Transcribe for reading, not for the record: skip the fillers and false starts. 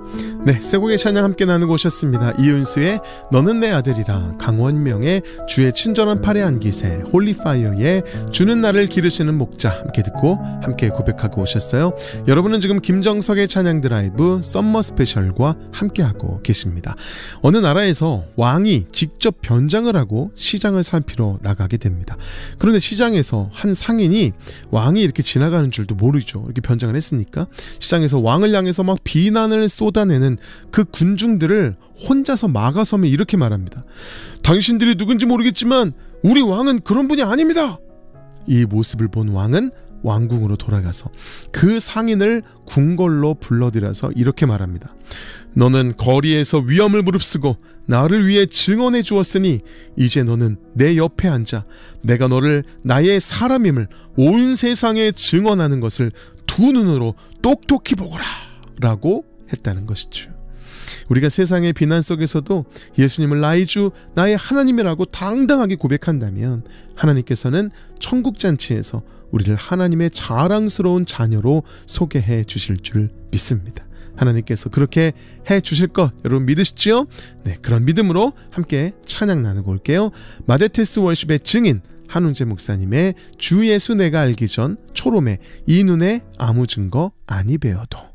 네, 세 곡의 찬양 함께 나누고 오셨습니다. 이윤수의 너는 내 아들이라, 강원명의 주의 친절한 팔에 안기세, 홀리파이어의 주는 나를 기르시는 목자 함께 듣고 함께 고백하고 오셨어요. 여러분은 지금 김정석의 찬양 드라이브 썸머 스페셜과 함께하고 계십니다. 어느 나라에서 왕이 직접 변장을 하고 시장을 살피러 나가게 됩니다. 그런데 시장에서 한 상인이 왕이 이렇게 지나가는 줄도 모르죠. 이렇게 변장을 했으니까 시장에서 왕을 향해서 막 비난을 쏟아내는 그 군중들을 혼자서 막아서면 이렇게 말합니다. 당신들이 누군지 모르겠지만 우리 왕은 그런 분이 아닙니다. 이 모습을 본 왕은 왕궁으로 돌아가서 그 상인을 궁궐로 불러들여서 이렇게 말합니다. 너는 거리에서 위험을 무릅쓰고 나를 위해 증언해 주었으니 이제 너는 내 옆에 앉아 내가 너를 나의 사람임을 온 세상에 증언하는 것을 두 눈으로 똑똑히 보거라 라고 했다는 것이죠. 우리가 세상의 비난 속에서도 예수님을 나의 주, 나의 하나님이라고 당당하게 고백한다면 하나님께서는 천국잔치에서 우리를 하나님의 자랑스러운 자녀로 소개해 주실 줄 믿습니다. 하나님께서 그렇게 해 주실 것 여러분 믿으시죠? 네, 그런 믿음으로 함께 찬양 나누고 올게요. 마데테스 월십의 증인 한웅재 목사님의 주 예수 내가 알기 전 초롬의 이 눈에 아무 증거 아니 배어도.